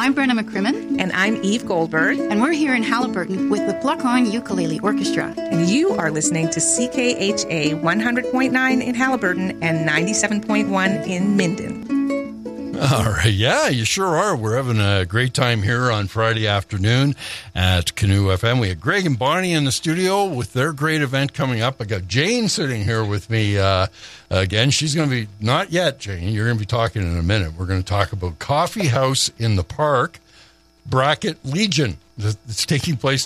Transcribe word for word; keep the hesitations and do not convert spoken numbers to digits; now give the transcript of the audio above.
I'm Brenna McCrimmon. And I'm Eve Goldberg. And we're here in Haliburton with the Pluck-On Ukulele Orchestra. And you are listening to C K H A one hundred point nine in Haliburton and ninety-seven point one in Minden. All right. Yeah, you sure are. We're having a great time here on Friday afternoon at Canoe F M. We have Greg and Bonnie in the studio with their great event coming up. I got Jane sitting here with me uh, again. She's going to be, not yet, Jane. You're going to be talking in a minute. We're going to talk about Coffee House in the Park, bracket Legion. It's taking place